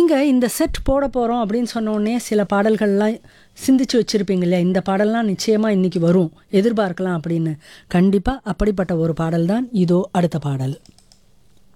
நீங்கள் இந்த செட் போட போகிறோம் அப்படின்னு சொன்ன உடனே சில பாடல்கள்லாம் சிந்திச்சு வச்சுருப்பீங்க இல்லையா, இந்த பாடல்லாம் நிச்சயமாக இன்றைக்கி வரும், எதிர்பார்க்கலாம் அப்படின்னு. கண்டிப்பாக அப்படிப்பட்ட ஒரு பாடல் தான் இதோ அடுத்த பாடல்.